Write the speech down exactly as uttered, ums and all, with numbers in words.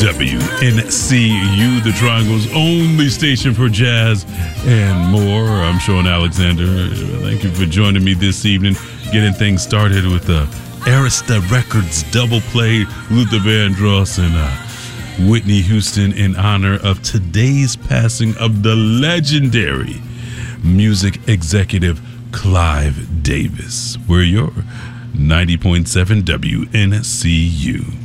W N C U, the Triangle's only station for jazz and more. I'm Sean Alexander. Thank you for joining me this evening, getting things started with the Arista Records double play, Luther Vandross and uh, Whitney Houston, in honor of today's passing of the legendary music executive Clive Davis. We're your ninety point seven W N C U.